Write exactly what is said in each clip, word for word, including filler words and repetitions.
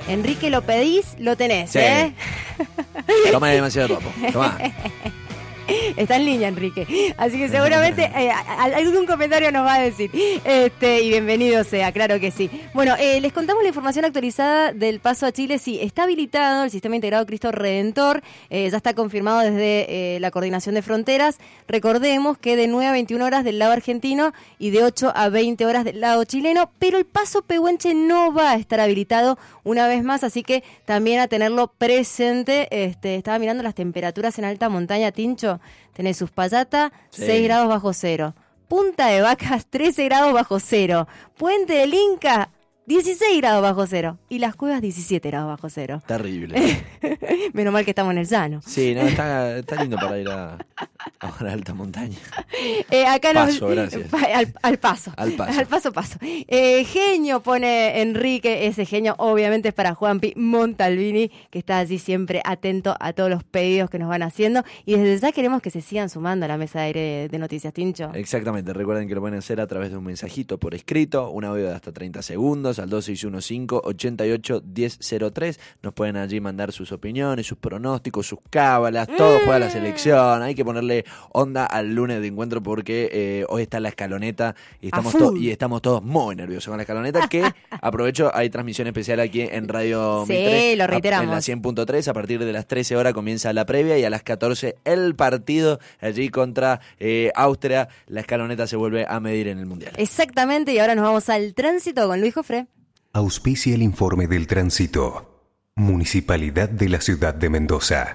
Enrique, lo pedís, lo tenés, Sí. ¿eh? Toma demasiado papo. Toma. Está en línea, Enrique. Así que seguramente eh, a- algún comentario nos va a decir. Este, y bienvenido sea, claro que sí. Bueno, eh, les contamos la información actualizada del paso a Chile. Sí, está habilitado el sistema integrado Cristo Redentor. Eh, ya está confirmado desde eh, la Coordinación de Fronteras. Recordemos que de nueve a veintiuna horas del lado argentino y de ocho a veinte horas del lado chileno. Pero el paso Pehuenche no va a estar habilitado una vez más, así que también a tenerlo presente. Este, estaba mirando las temperaturas en alta montaña, Tincho. Tenés Uspallata, Sí. seis grados bajo cero. Punta de Vacas, trece grados bajo cero. Puente del Inca, dieciséis grados bajo cero. Y Las Cuevas, diecisiete grados bajo cero. Terrible. Menos mal que estamos en el llano. Sí, no, está, está lindo para ir a, a una alta montaña. Eh, acá Paso, nos, gracias. Al, al paso. Al paso. Al paso, paso. Eh, genio, pone Enrique. Ese genio obviamente es para Juanpi Montalvini, que está allí siempre atento a todos los pedidos que nos van haciendo. Y desde ya queremos que se sigan sumando a la mesa de aire de, de Noticias, Tincho. Exactamente, recuerden que lo pueden hacer a través de un mensajito por escrito, un audio de hasta treinta segundos al dos seis uno cinco, ocho ocho, uno cero cero tres. Nos pueden allí mandar sus opiniones, sus pronósticos, sus cábalas, todo Mm. juega la selección. Hay que ponerle onda al lunes de encuentro porque eh, hoy está la escaloneta y estamos, to- y estamos todos muy nerviosos con la escaloneta, que aprovecho, hay transmisión especial aquí en Radio Sí, Mitre, lo a- reiteramos. en la cien punto tres. A partir de las trece horas comienza la previa y a las catorce el partido allí contra eh, Austria. La escaloneta se vuelve a medir en el Mundial. Exactamente, y ahora nos vamos al tránsito con Luis Jofré. Auspicia el informe del tránsito. Municipalidad de la Ciudad de Mendoza.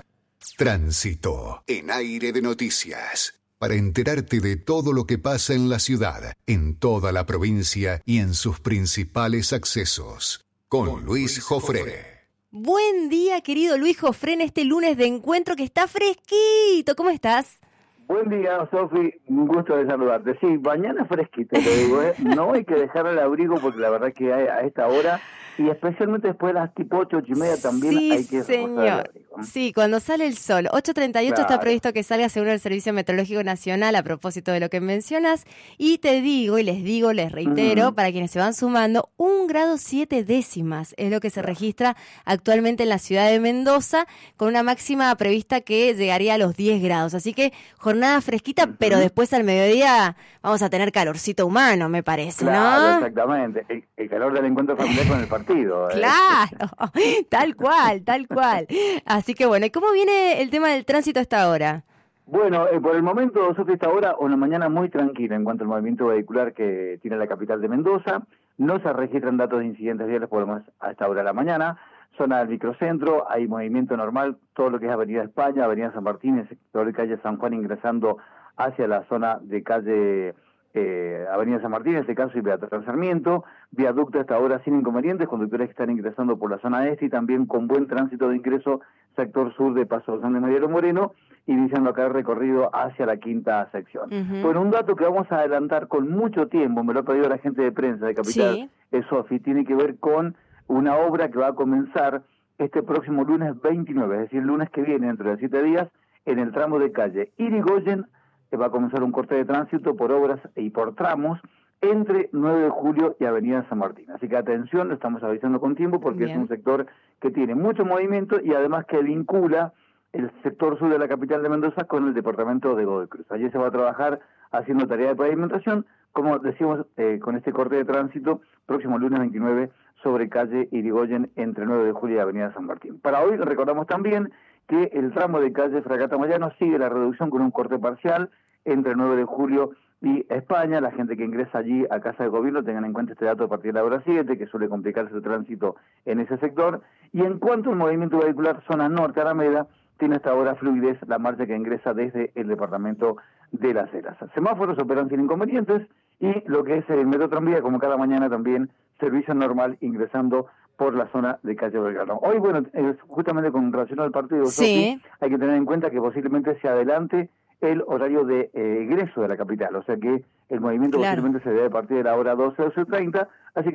Tránsito en Aire de Noticias. Para enterarte de todo lo que pasa en la ciudad, en toda la provincia y en sus principales accesos. Con Luis Jofré. Buen día, querido Luis Jofré, en este lunes de encuentro que está fresquito. ¿Cómo estás? Buen día, Sofi, un gusto de saludarte. Sí, mañana fresquito, te digo, ¿eh? No hay que dejar el abrigo porque la verdad que a esta hora, y especialmente después de las tipo ocho, ocho y media también Sí, hay que reforzar el señor. abrigo. Sí, cuando sale el sol. ocho treinta y ocho Claro. está previsto que salga según el Servicio Meteorológico Nacional a propósito de lo que mencionas. Y te digo, y les digo, les reitero, Ujú. para quienes se van sumando, un grado siete décimas es lo que se registra actualmente en la ciudad de Mendoza, con una máxima prevista que llegaría a los diez grados. Así que jornada fresquita, pero después al mediodía vamos a tener calorcito humano, me parece, Claro, ¿no? exactamente. El, el calor del encuentro familiar con el partido. ¿eh? Claro, tal cual, tal cual. Así que bueno, ¿y cómo viene el tema del tránsito hasta ahora? Bueno, eh, por el momento, Sofía, esta hora, una mañana muy tranquila en cuanto al movimiento vehicular que tiene la capital de Mendoza. No se registran datos de incidentes viales por lo menos a esta hora de la mañana. Zona del microcentro, hay movimiento normal, todo lo que es Avenida España, Avenida San Martín, el sector de calle San Juan ingresando hacia la zona de calle eh, Avenida San Martín, en este caso, y Beatriz Sarmiento. Viaducto a esta hora sin inconvenientes, conductores que están ingresando por la zona este y también con buen tránsito de ingreso sector sur de Paso San de Mariano Moreno, iniciando acá el recorrido hacia la quinta sección. Ujú. Bueno, un dato que vamos a adelantar con mucho tiempo, me lo ha pedido la gente de prensa de Capital, Sí. es Sofi, tiene que ver con una obra que va a comenzar este próximo lunes veintinueve, es decir, el lunes que viene, dentro de siete días, en el tramo de calle Irigoyen, que va a comenzar un corte de tránsito por obras y por tramos entre nueve de julio y Avenida San Martín. Así que atención, lo estamos avisando con tiempo porque Bien. es un sector que tiene mucho movimiento y además que vincula el sector sur de la capital de Mendoza con el departamento de Godoy Cruz. Allí se va a trabajar haciendo tarea de pavimentación, como decimos, eh, con este corte de tránsito, próximo lunes veintinueve, sobre calle Irigoyen, entre nueve de julio y Avenida San Martín. Para hoy recordamos también que el tramo de calle Fragata Moyano sigue la reducción con un corte parcial entre nueve de julio y España. La gente que ingresa allí a Casa de Gobierno, tengan en cuenta este dato a partir de la hora siete, que suele complicarse el tránsito en ese sector. Y en cuanto al movimiento vehicular, zona norte, Alameda, tiene hasta ahora fluidez la marcha que ingresa desde el departamento de Las Heras. Semáforos operan sin inconvenientes y lo que es el metro tranvía, como cada mañana también, servicio normal ingresando por la zona de calle Belgrano. Hoy, bueno, es justamente con relación al partido, Sí. Sofi, hay que tener en cuenta que posiblemente se adelante el horario de eh, egreso de la capital, o sea que el movimiento Claro. posiblemente se dé a partir de la hora doce, doce treinta, así que bueno,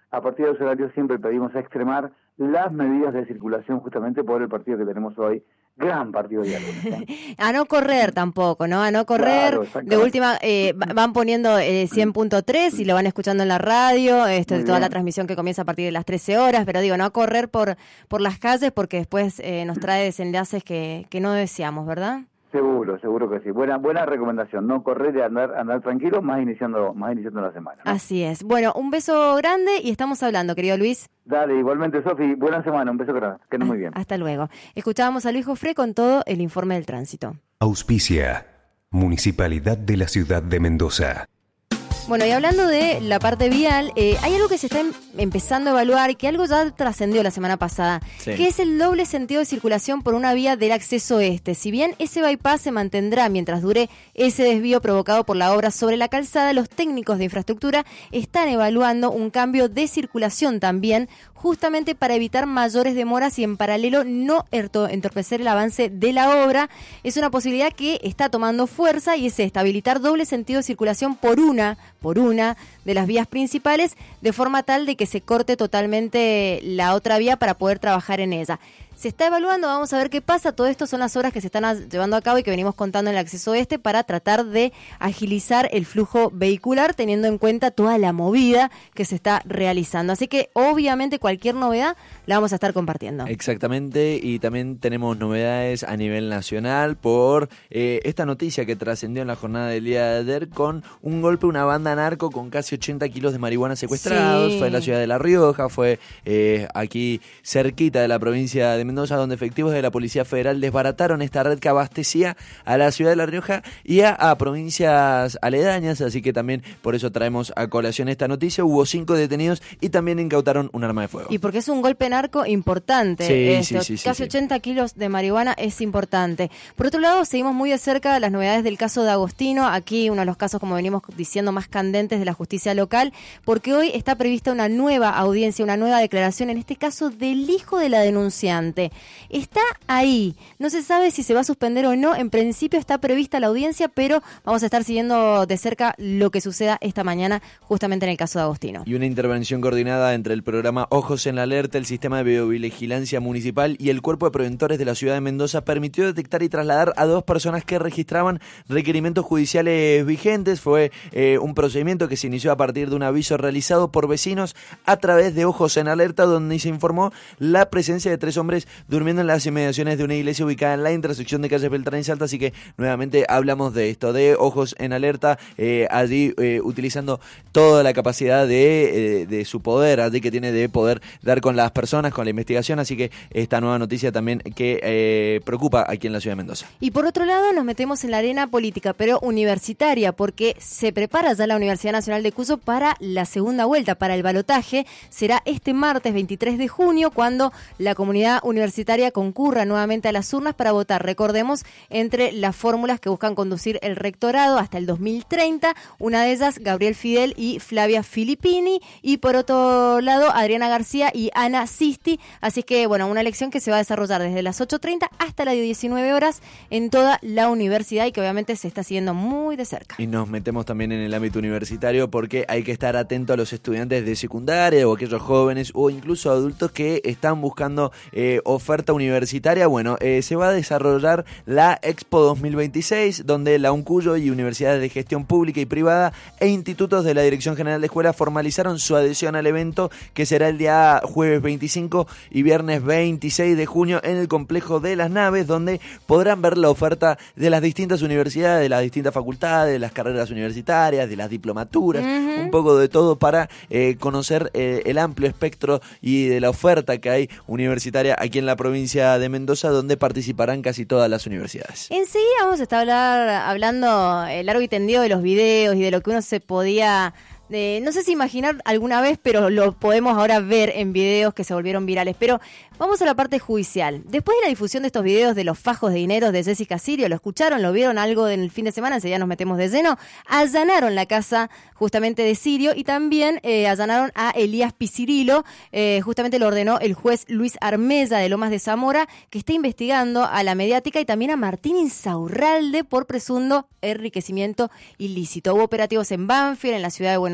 a partir de los horarios siempre pedimos a extremar las medidas de circulación justamente por el partido que tenemos hoy. Gran partido de lunes, ¿eh? A no correr tampoco, ¿no? A no correr. Claro, de última, eh, van poniendo eh, cien punto tres y lo van escuchando en la radio, esto, toda bien. La transmisión que comienza a partir de las trece horas, pero digo, no correr por por las calles porque después eh, nos trae desenlaces que, que no deseamos, ¿verdad? Seguro, seguro que sí. Buena buena recomendación, no correr y andar andar tranquilo, más iniciando más iniciando la semana, ¿no? Así es. Bueno, un beso grande y estamos hablando, querido Luis. Dale, igualmente, Sofi, buena semana, un beso grande, que no muy bien. Hasta luego. Escuchábamos a Luis Jofré con todo el informe del tránsito. Auspicia, Municipalidad de la Ciudad de Mendoza. Bueno, y hablando de la parte vial, eh, hay algo que se está em- empezando a evaluar y que algo ya trascendió la semana pasada, sí. que es el doble sentido de circulación por una vía del acceso este. Si bien ese bypass se mantendrá mientras dure ese desvío provocado por la obra sobre la calzada, los técnicos de infraestructura están evaluando un cambio de circulación también, justamente para evitar mayores demoras y en paralelo no entorpecer el avance de la obra. Es una posibilidad que está tomando fuerza y es estabilizar doble sentido de circulación por una por una de las vías principales, de forma tal de que se corte totalmente la otra vía para poder trabajar en ella. Se está evaluando, vamos a ver qué pasa. Todo esto son las obras que se están a, llevando a cabo y que venimos contando en el acceso este para tratar de agilizar el flujo vehicular, teniendo en cuenta toda la movida que se está realizando. Así que, obviamente, cualquier novedad la vamos a estar compartiendo. Exactamente, y también tenemos novedades a nivel nacional por eh, esta noticia que trascendió en la jornada del día de ayer con un golpe, una banda narco con casi ochenta kilos de marihuana secuestrados. Sí. Fue en la ciudad de La Rioja, fue eh, aquí cerquita de la provincia de Mendoza, donde efectivos de la Policía Federal desbarataron esta red que abastecía a la ciudad de La Rioja y a, a provincias aledañas, así que también por eso traemos a colación esta noticia. Hubo cinco detenidos y también incautaron un arma de fuego. Y porque es un golpe narco importante, sí, esto, sí, sí, casi sí, ochenta sí. kilos de marihuana es importante. Por otro lado, seguimos muy de cerca las novedades del caso de Agostino, aquí uno de los casos, como venimos diciendo, más candentes de la justicia local, porque hoy está prevista una nueva audiencia, una nueva declaración, en este caso del hijo de la denunciante. Está ahí, no se sabe si se va a suspender o no, en principio está prevista la audiencia, pero vamos a estar siguiendo de cerca lo que suceda esta mañana justamente en el caso de Agostino. Y una intervención coordinada entre el programa Ojos en la Alerta, el sistema de videovigilancia municipal y el cuerpo de preventores de la ciudad de Mendoza permitió detectar y trasladar a dos personas que registraban requerimientos judiciales vigentes. Fue eh, un procedimiento que se inició a partir de un aviso realizado por vecinos a través de Ojos en Alerta, donde se informó la presencia de tres hombres durmiendo en las inmediaciones de una iglesia ubicada en la intersección de calles Beltrán y Salta, así que nuevamente hablamos de esto, de Ojos en Alerta, eh, allí eh, utilizando toda la capacidad de, eh, de su poder, allí que tiene de poder dar con las personas, con la investigación, así que esta nueva noticia también que eh, preocupa aquí en la ciudad de Mendoza. Y por otro lado nos metemos en la arena política, pero universitaria, porque se prepara ya la Universidad Nacional de Cuyo para la segunda vuelta, para el balotaje. Será este martes veintitrés de junio cuando la comunidad universitaria concurra nuevamente a las urnas para votar, recordemos, entre las fórmulas que buscan conducir el rectorado hasta el dos mil treinta, una de ellas Gabriel Fidel y Flavia Filippini, y por otro lado Adriana García y Ana Sisti, así que bueno, una elección que se va a desarrollar desde las ocho treinta hasta las diecinueve horas en toda la universidad y que obviamente se está siguiendo muy de cerca. Y nos metemos también en el ámbito universitario porque hay que estar atento a los estudiantes de secundaria o aquellos jóvenes o incluso adultos que están buscando eh, oferta universitaria. Bueno, eh, se va a desarrollar la Expo dos mil veintiséis, donde la UNCUYO y universidades de gestión pública y privada e institutos de la Dirección General de Escuelas formalizaron su adhesión al evento, que será el día jueves veinticinco y viernes veintiséis de junio en el complejo de las Naves, donde podrán ver la oferta de las distintas universidades, de las distintas facultades, de las carreras universitarias, de las diplomaturas, uh-huh. un poco de todo para eh, conocer eh, el amplio espectro y de la oferta que hay universitaria aquí en la provincia de Mendoza, donde participarán casi todas las universidades. Enseguida vamos a estar hablar, hablando eh, largo y tendido de los videos y de lo que uno se podía... Eh, no sé si imaginar alguna vez, pero lo podemos ahora ver en videos que se volvieron virales. Pero vamos a la parte judicial. Después de la difusión de estos videos de los fajos de dinero de Jessica Sirio, ¿lo escucharon? ¿Lo vieron algo en el fin de semana? Enseguida nos metemos de lleno. Allanaron la casa justamente de Sirio y también eh, allanaron a Elías Pisirilo. Eh, justamente lo ordenó el juez Luis Armella de Lomas de Zamora, que está investigando a la mediática y también a Martín Insaurralde por presunto enriquecimiento ilícito. Hubo operativos en Banfield, en la ciudad de Buenos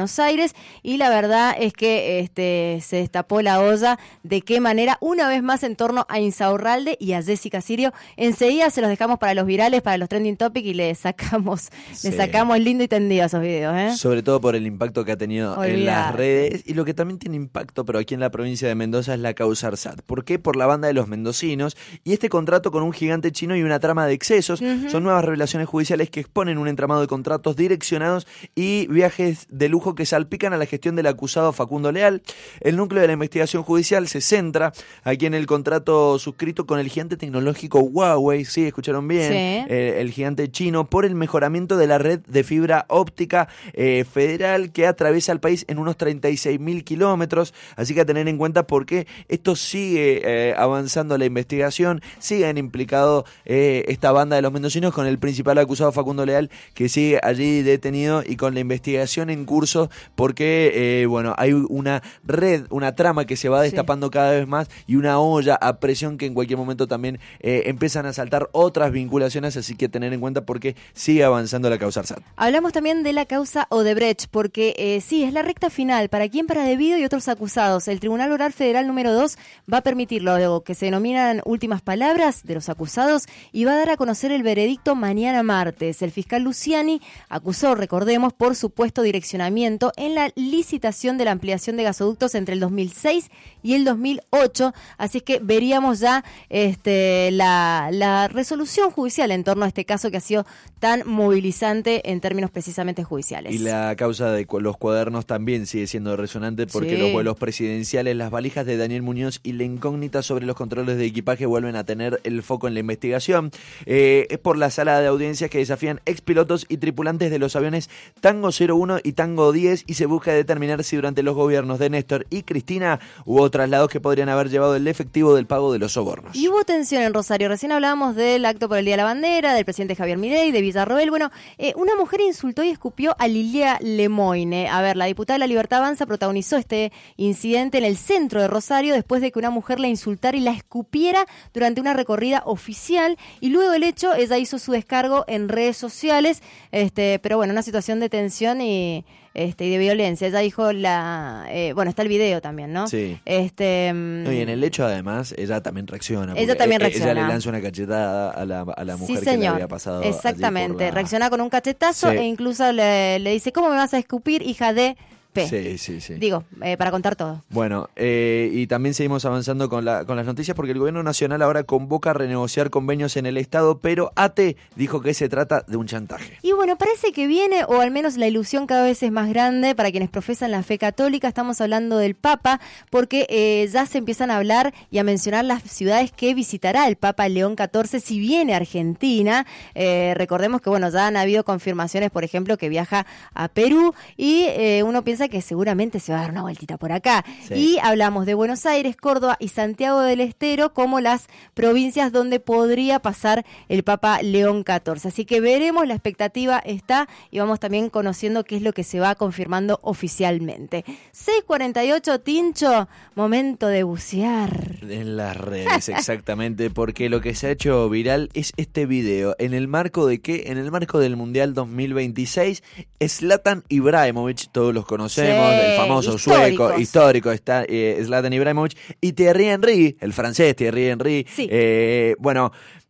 Buenos Aires, y la verdad es que este, se destapó la olla de qué manera, una vez más en torno a Insaurralde y a Jessica Sirio. Enseguida se los dejamos para los virales, para los trending topics, y le sacamos, sí. le sacamos lindo y tendido a esos videos, ¿eh? Sobre todo por el impacto que ha tenido Olvidar. en las redes, y lo que también tiene impacto, pero aquí en la provincia de Mendoza, es la causa Arsat. ¿Por qué? Por la banda de los mendocinos y este contrato con un gigante chino y una trama de excesos. Uh-huh. Son nuevas revelaciones judiciales que exponen un entramado de contratos direccionados y viajes de lujo que salpican a la gestión del acusado Facundo Leal. El núcleo de la investigación judicial se centra aquí en el contrato suscrito con el gigante tecnológico Huawei, sí, escucharon bien, sí. eh, el gigante chino, por el mejoramiento de la red de fibra óptica eh, federal que atraviesa el país en unos treinta y seis mil kilómetros, así que a tener en cuenta porque esto sigue eh, avanzando la investigación, siguen implicados eh, esta banda de los mendocinos con el principal acusado Facundo Leal, que sigue allí detenido y con la investigación en curso, porque eh, bueno, hay una red, una trama que se va destapando sí. cada vez más, y una olla a presión que en cualquier momento también eh, empiezan a saltar otras vinculaciones, así que tener en cuenta porque sigue avanzando la causa Arsat. Hablamos también de la causa Odebrecht, porque eh, sí, es la recta final. ¿Para quién? Para Debido y otros acusados. El Tribunal Oral Federal número dos va a permitir lo que se denominan últimas palabras de los acusados y va a dar a conocer el veredicto mañana martes. El fiscal Luciani acusó, recordemos, por supuesto direccionamiento en la licitación de la ampliación de gasoductos entre el dos mil seis y el dos mil ocho, así que veríamos ya este, la, la resolución judicial en torno a este caso que ha sido tan movilizante en términos precisamente judiciales. Y la causa de los cuadernos también sigue siendo resonante porque sí. los vuelos presidenciales, las valijas de Daniel Muñoz y la incógnita sobre los controles de equipaje vuelven a tener el foco en la investigación. Eh, es por la sala de audiencias que desafían expilotos y tripulantes de los aviones Tango cero uno y Tango diez, y se busca determinar si durante los gobiernos de Néstor y Cristina hubo traslados que podrían haber llevado el efectivo del pago de los sobornos. Y hubo tensión en Rosario. Recién hablábamos del acto por el Día de la Bandera, del presidente Javier Milei, de Villarroel. Bueno, eh, una mujer insultó y escupió a Lilia Lemoine. A ver, la diputada de La Libertad Avanza protagonizó este incidente en el centro de Rosario después de que una mujer la insultara y la escupiera durante una recorrida oficial, y luego del hecho ella hizo su descargo en redes sociales, este, pero bueno, una situación de tensión y Este, y de violencia. Ella dijo la... Eh, bueno, está el video también, ¿no? Sí. Este, no, y en el hecho, además, ella también reacciona. Ella también reacciona. Ella le lanza una cachetada a la, a la mujer sí, que le había pasado. Exactamente. La... Reacciona con un cachetazo sí. e incluso le, le dice, ¿cómo me vas a escupir, hija de...? P. Sí, sí, sí. Digo, eh, para contar todo. Bueno, eh, y también seguimos avanzando con, la, con las noticias porque el gobierno nacional ahora convoca a renegociar convenios en el Estado, pero A T dijo que se trata de un chantaje. Y bueno, parece que viene, o al menos la ilusión cada vez es más grande para quienes profesan la fe católica. Estamos hablando del Papa, porque eh, ya se empiezan a hablar y a mencionar las ciudades que visitará el Papa León catorce si viene a Argentina. Eh, recordemos que, bueno, ya han habido confirmaciones, por ejemplo, que viaja a Perú, y eh, uno piensa que seguramente se va a dar una vueltita por acá. Sí. Y hablamos de Buenos Aires, Córdoba y Santiago del Estero como las provincias donde podría pasar el Papa León catorce. Así que veremos, la expectativa está, y vamos también conociendo qué es lo que se va confirmando oficialmente. seis cuarenta y ocho, Tincho, momento de bucear. En las redes, exactamente, porque lo que se ha hecho viral es este video. ¿En el marco de qué? En el marco del Mundial dos mil veintiséis, Zlatan Ibrahimovic, todos los conocemos, sí, el famoso históricos. sueco histórico está eh, Zlatan Ibrahimovic, y Thierry Henry, el francés Thierry Henry, sí. eh, bueno,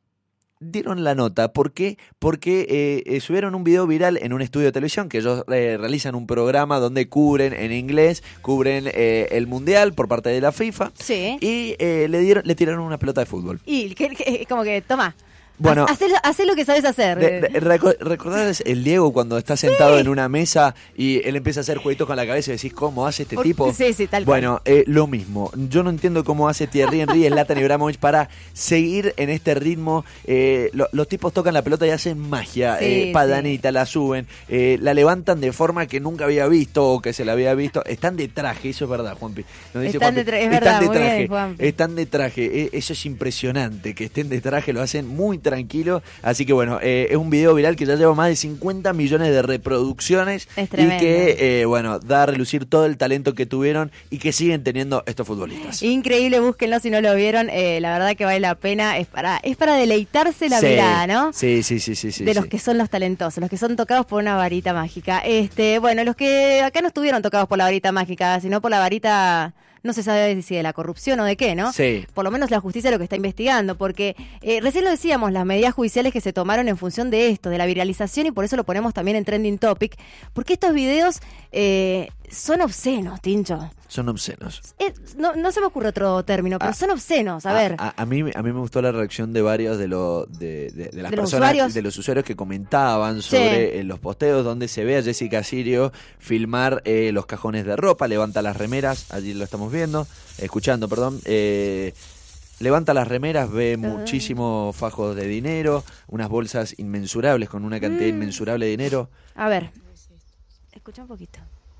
dieron la nota. ¿Por qué? Porque eh, eh, subieron un video viral en un estudio de televisión que ellos eh, realizan un programa donde cubren en inglés, cubren eh, el Mundial por parte de la FIFA, sí. y eh, le dieron, le tiraron una pelota de fútbol. Y que, que, como que, toma. Bueno, hacé, hacé lo que sabes hacer. De, de, reco- ¿Recordás el Diego cuando está sentado sí. en una mesa y él empieza a hacer jueguitos con la cabeza y decís, ¿cómo hace este Por, tipo? Sí, sí, tal Bueno, cual. Eh, lo mismo. Yo no entiendo cómo hace Thierry Henry y Zlatan Ibrahimovic para seguir en este ritmo. Eh, lo, los tipos tocan la pelota y hacen magia. Sí, eh, padanita, sí. la suben, eh, la levantan de forma que nunca había visto o que se la había visto. Están de traje, eso es verdad, Juanpi. Nos dice están, Juanpi, de tra- es están verdad, de muy traje. bien, Juanpi. Están de traje. Eh, eso es impresionante, que estén de traje, lo hacen muy tranquilo. Así que bueno, eh, es un video viral que ya lleva más de cincuenta millones de reproducciones y que, eh, bueno, da a relucir todo el talento que tuvieron y que siguen teniendo estos futbolistas. Increíble, búsquenlo si no lo vieron, eh, la verdad que vale la pena, es para es para deleitarse la sí, mirada, ¿no? Sí, sí, sí, sí. sí de los sí. que son los talentosos, los que son tocados por una varita mágica. Este, bueno, los que acá no estuvieron tocados por la varita mágica, sino por la varita... No se sabe si de la corrupción o de qué, ¿no? Sí. Por lo menos la justicia lo que está investigando, porque eh, recién lo decíamos, las medidas judiciales que se tomaron en función de esto, de la viralización, y por eso lo ponemos también en Trending Topic, porque estos videos eh, son obscenos, Tincho. Son obscenos. Eh, no, no se me ocurre otro término, pero Ah, son obscenos, a ver. A, a, a mí, a mí me gustó la reacción de varios de, lo, de, de, de las ¿De los personas, usuarios? de los usuarios que comentaban sobre Sí. eh, los posteos donde se ve a Jessica Sirio filmar eh, los cajones de ropa, levanta las remeras, allí lo estamos viendo, escuchando, perdón, eh, levanta las remeras, ve Uh-huh. muchísimos fajos de dinero, unas bolsas inmensurables con una cantidad Mm. inmensurable de dinero, A ver, escucha un poquito.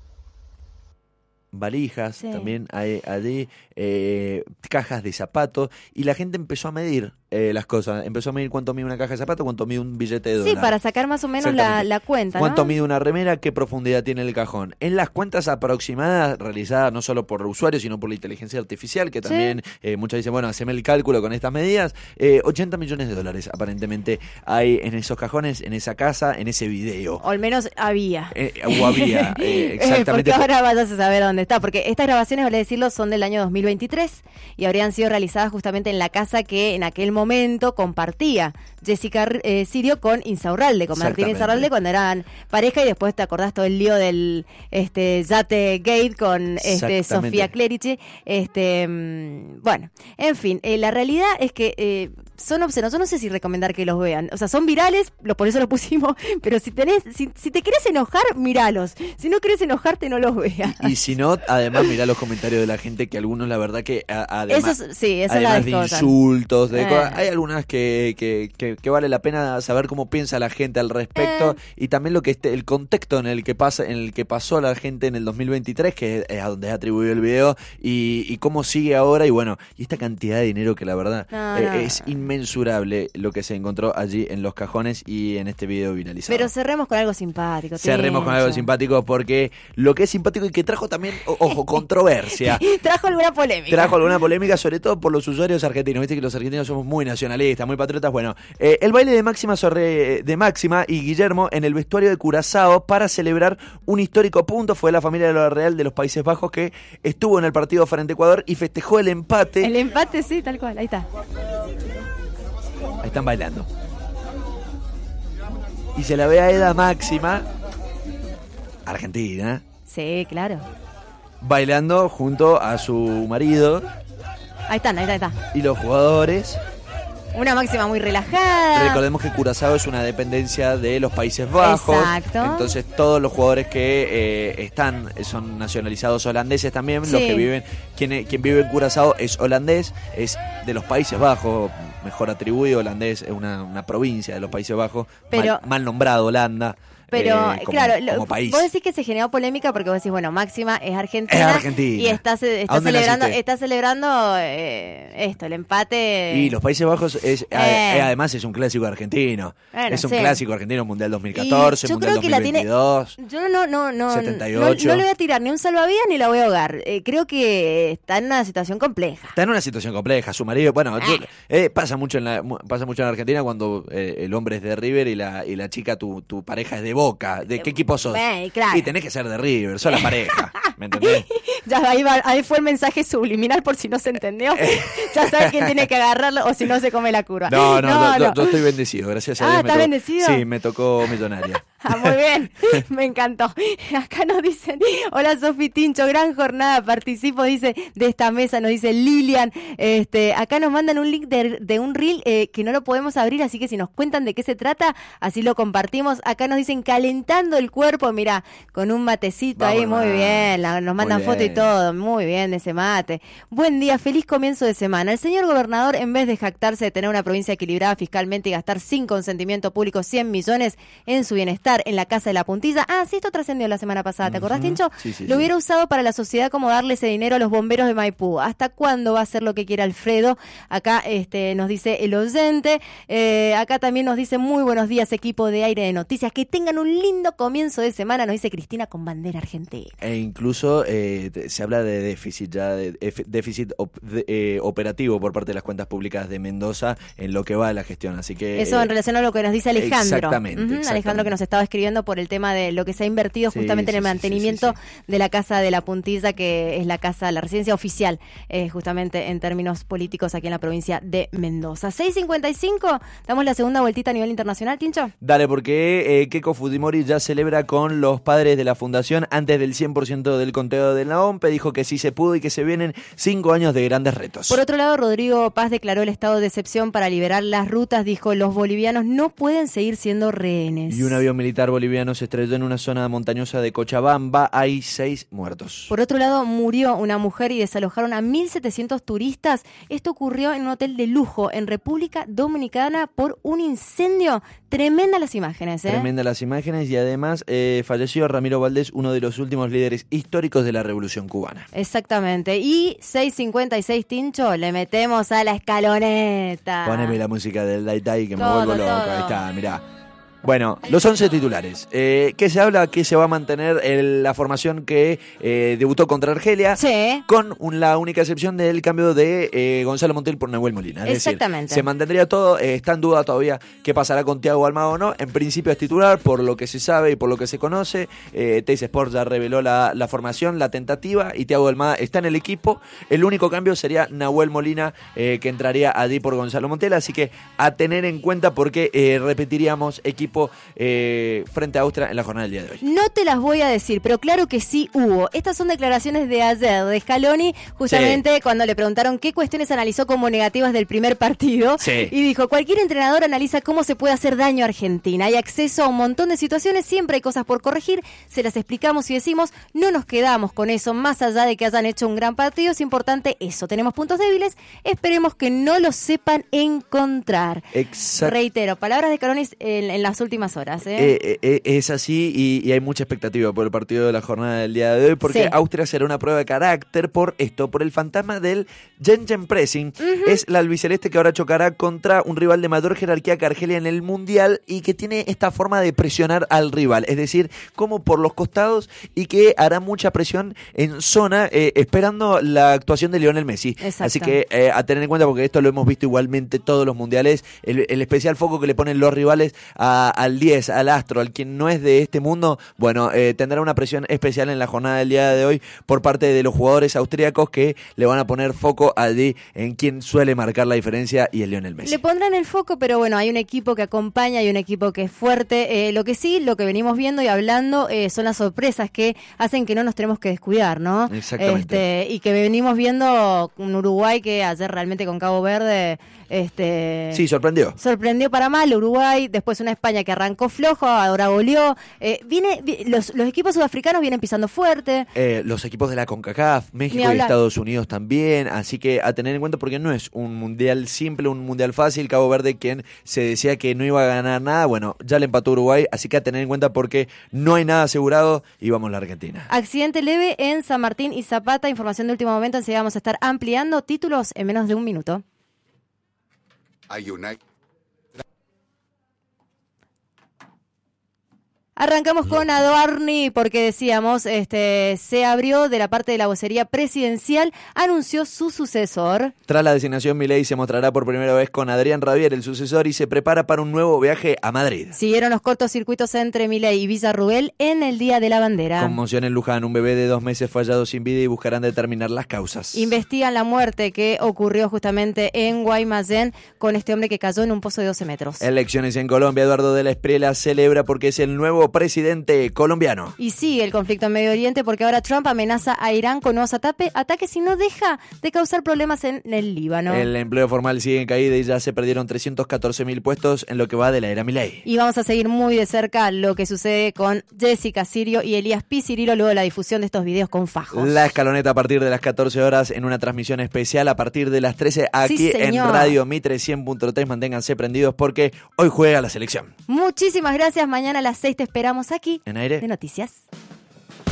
valijas, Sí. también hay allí, eh, cajas de zapatos, y la gente empezó a medir eh, las cosas, empezó a medir cuánto mide una caja de zapatos, cuánto mide un billete de dólar. Sí, para sacar más o menos la, Exactamente. la cuenta, ¿Cuánto ¿no? mide una remera? ¿Qué profundidad tiene el cajón? En las cuentas aproximadas, realizadas no solo por usuarios, sino por la inteligencia artificial, que también eh, muchos dicen, bueno, haceme el cálculo con estas medidas, eh, ochenta millones de dólares aparentemente hay en esos cajones, en esa casa, en ese video. O al menos había. Eh, o había, eh, exactamente. Porque ahora vayas a saber dónde está. Porque estas grabaciones, vale decirlo, son del año dos mil veintitrés y habrían sido realizadas justamente en la casa que en aquel momento compartía Jessica eh, Sirio con Insaurralde, con Martín Exactamente. Insaurralde cuando eran pareja, y después te acordás todo el lío del este Yate Gate con este Exactamente. Sofía Clerici. Este, mm, bueno, en fin, eh, la realidad es que eh, son obscenos. Yo no sé si recomendar que los vean. O sea, son virales, lo, por eso lo pusimos, pero si tenés, si, si te querés enojar, míralos. Si no querés enojarte, no los veas. Y si no, además mirá los comentarios de la gente, que algunos la verdad que a- además, Eso es- sí, eso además la de descosan. insultos, de Eh. cosas, hay algunas que, que, que, que vale la pena saber cómo piensa la gente al respecto Eh. y también lo que este, el contexto en el que pasa, en el que pasó la gente en el dos mil veintitrés, que es a donde es atribuido el video, y, y cómo sigue ahora, y bueno, y esta cantidad de dinero que la verdad No, eh, no. es inmensurable lo que se encontró allí en los cajones y en este video viralizado. Pero cerremos con algo simpático. Cerremos con algo Tincho. simpático, porque lo que es simpático y que trajo también, o- ojo, controversia. Trajo alguna polémica. Trajo alguna polémica, sobre todo por los usuarios argentinos. Viste que los argentinos somos muy nacionalistas, muy patriotas. Bueno, eh, el baile de Máxima sobre, de Máxima y Guillermo en el vestuario de Curazao para celebrar un histórico punto. Fue la familia de la Real de los Países Bajos que estuvo en el partido frente a Ecuador y festejó el empate. El empate, sí, tal cual. Ahí está. Están bailando. Y se la ve a Eda Máxima, argentina, Sí, claro. bailando junto a su marido Ahí están, ahí está, ahí está. y los jugadores. Una Máxima muy relajada. Recordemos que Curazao es una dependencia de los Países Bajos. Exacto. Entonces todos los jugadores que eh, están son nacionalizados holandeses también. Los Sí. que viven, quien, quien vive en Curazao es holandés, es de los Países Bajos, mejor atribuido. Holandés es una, una provincia de los Países Bajos, Pero- mal, mal nombrado Holanda. Pero, eh, como, claro, lo- como país. vos decís que se generó polémica porque vos decís, bueno, Máxima es argentina. Es argentina. Y está, ce- ¿A está dónde celebrando, naciste? está celebrando eh, esto, el empate. Y los Países Bajos es, a- Eh. eh, además es un clásico argentino. Bueno, es un sí. clásico argentino, Mundial dos mil catorce, Y yo Mundial creo que la tiene- dos mil veintidós. Yo no, no, no, setenta y no, ocho. no le voy a tirar ni un salvavidas ni la voy a ahogar. Eh, creo que está en una situación compleja. Está en una situación compleja. Su marido, bueno, Ah. yo- eh, pasa mucho en la mu- pasa mucho en Argentina cuando eh, el hombre es de River y la y la chica, tu, tu pareja es de Boca. ¿De qué equipo sos? Eh, claro. Y tenés que ser de River, sos la pareja. ¿Me entendés? Ya ahí, va- ahí fue el mensaje subliminal por si no se entendió. ya sabes quién tiene que agarrarlo o si no se come la curva. No, no, no, yo- yo estoy bendecido, gracias a Ah, Dios. me ¿estás tocó- bendecido? Sí, me tocó millonaria. Ah, muy bien, me encantó. Acá nos dicen, hola Sofi Tincho, gran jornada, participo, dice, de esta mesa, nos dice Lilian. Este, acá nos mandan un link de, de un reel eh, que no lo podemos abrir, así que si nos cuentan de qué se trata, así lo compartimos. Acá nos dicen calentando el cuerpo, mira, con un matecito Vamos, ahí, muy hermano. bien, la- nos mandan Muy foto y bien. todo, muy bien ese mate. Buen día, feliz comienzo de semana. El señor gobernador, en vez de jactarse de tener una provincia equilibrada fiscalmente y gastar sin consentimiento público cien millones en su bienestar, estar en la casa de la puntilla. Ah, sí, esto trascendió la semana pasada, ¿te acordás, Ujú. Tincho? Sí, sí, Lo sí. hubiera usado para la sociedad como darle ese dinero a los bomberos de Maipú. ¿Hasta cuándo va a hacer lo que quiera Alfredo? Acá este, nos dice el oyente. Eh, acá también nos dice muy buenos días, equipo de Aire de Noticias. Que tengan un lindo comienzo de semana, nos dice Cristina con bandera argentina. E incluso eh, se habla de déficit ya, de ef- déficit op- de, eh, operativo por parte de las cuentas públicas de Mendoza en lo que va de la gestión. Así que Eso en eh, relación a lo que nos dice Alejandro. Exactamente, Ujú, exactamente. Alejandro que nos estaba escribiendo por el tema de lo que se ha invertido Sí, justamente sí, en el sí, mantenimiento sí, sí, de la Casa de la Puntilla, que es la casa, la residencia oficial, eh, justamente en términos políticos aquí en la provincia de Mendoza. seis cincuenta y cinco, damos la segunda vueltita a nivel internacional, Tincho. Dale, porque eh, Keiko Fujimori ya celebra con los padres de la fundación antes del cien por ciento del conteo de la O M P E. Dijo que sí se pudo y que se vienen cinco años de grandes retos. Por otro lado, Rodrigo Paz declaró el estado de excepción para liberar las rutas. Dijo, los bolivianos no pueden seguir siendo rehenes. Y un avión militar boliviano se estrelló en una zona montañosa de Cochabamba. Hay seis muertos. Por otro lado, murió una mujer y desalojaron a mil setecientos turistas. Esto ocurrió en un hotel de lujo en República Dominicana por un incendio. Tremendas las imágenes, ¿eh? Tremenda las imágenes y además eh, falleció Ramiro Valdés, uno de los últimos líderes históricos de la Revolución Cubana. Exactamente. Y seis cincuenta y seis, Tincho, le metemos a la escaloneta. Poneme la música del Dai Dai que me Todo, vuelvo loco. todo. Ahí está, mirá. Bueno, los once titulares. Eh, ¿Qué se habla? Que se va a mantener el- la formación que eh, debutó contra Argelia. Sí. Con un- la única excepción del cambio de eh, Gonzalo Montiel por Nahuel Molina. Es Exactamente. decir, se mantendría todo. Eh, está en duda todavía qué pasará con Thiago Almada o no. En principio es titular, por lo que se sabe y por lo que se conoce. Eh, Teis Sport ya reveló la, la formación, la tentativa, y Thiago Almada está en el equipo. El único cambio sería Nahuel Molina, eh, que entraría allí por Gonzalo Montiel. Así que a tener en cuenta porque eh, repetiríamos equipo eh, frente a Austria en la jornada del día de hoy. No te las voy a decir, pero claro que sí hubo. Estas son declaraciones de ayer de Scaloni, justamente Sí. cuando le preguntaron qué cuestiones analizó como negativas del primer partido. Sí. Y dijo, cualquier entrenador analiza cómo se puede hacer daño a Argentina. Hay acceso a un montón de situaciones, siempre hay cosas por corregir, se las explicamos y decimos, no nos quedamos con eso, más allá de que hayan hecho un gran partido, es importante eso. Tenemos puntos débiles, esperemos que no los sepan encontrar. Exacto. Reitero, palabras de Scaloni en, en las últimas horas. ¿eh? Eh, eh, es así y, y hay mucha expectativa por el partido de la jornada del día de hoy porque Sí. Austria será una prueba de carácter por esto, por el fantasma del Gegenpressing. Es la albiceleste que ahora chocará contra un rival de mayor jerarquía que Argelia en el Mundial y que tiene esta forma de presionar al rival, es decir, como por los costados y que hará mucha presión en zona eh, esperando la actuación de Lionel Messi. Exacto. Así que eh, a tener en cuenta porque esto lo hemos visto igualmente todos los mundiales, el, el especial foco que le ponen los rivales a, al diez, al astro, al quien no es de este mundo, bueno, eh, tendrá una presión especial en la jornada del día de hoy por parte de los jugadores austríacos que le van a poner foco allí en quien suele marcar la diferencia y el Lionel Messi. Le pondrán el foco, pero bueno, hay un equipo que acompaña, hay un equipo que es fuerte. Eh, lo que sí, lo que venimos viendo y hablando eh, son las sorpresas que hacen que no nos tenemos que descuidar, ¿no? Exactamente. Este, y que venimos viendo un Uruguay que ayer realmente con Cabo Verde este, Sí, sorprendió. sorprendió para mal. Uruguay, después una España que arrancó flojo, ahora goleó. Eh, viene, vi- los, los equipos sudafricanos vienen pisando fuerte. Eh, los equipos de la CONCACAF, Ni México y hablar. Estados Unidos también, así que a tener en cuenta porque no es un mundial simple, un mundial fácil. Cabo Verde, quien se decía que no iba a ganar nada, bueno, ya le empató Uruguay, así que a tener en cuenta porque no hay nada asegurado y vamos a la Argentina. Accidente leve en San Martín y Zapata, información de último momento, enseguida vamos a estar ampliando títulos en menos de un minuto. Hay una... Arrancamos con Adorni porque decíamos, este, se abrió de la parte de la vocería presidencial, anunció su sucesor. Tras la designación, Milei se mostrará por primera vez con Adrián Rabier, el sucesor, y se prepara para un nuevo viaje a Madrid. Siguieron los cortocircuitos entre Milei y Villarruel en el Día de la Bandera. Conmoción en Luján, un bebé de dos meses fue hallado sin vida y buscarán determinar las causas. Investigan la muerte que ocurrió justamente en Guaymallén con este hombre que cayó en un pozo de doce metros. Elecciones en Colombia, Eduardo de la Espriella celebra porque es el nuevo presidente colombiano. Y sigue el conflicto en Medio Oriente porque ahora Trump amenaza a Irán con nuevos atape- ataques y no deja de causar problemas en el Líbano. El empleo formal sigue en caída y ya se perdieron trescientos catorce mil puestos en lo que va de la era Milei. Y vamos a seguir muy de cerca lo que sucede con Jessica Sirio y Elías Pizzirillo luego de la difusión de estos videos con fajos. La escaloneta a partir de las catorce horas en una transmisión especial a partir de las trece aquí Sí, en señor. Radio Mitre cien punto tres. Manténganse prendidos porque hoy juega la selección. Muchísimas gracias. Mañana a las seis te esperamos aquí En Aire de Noticias.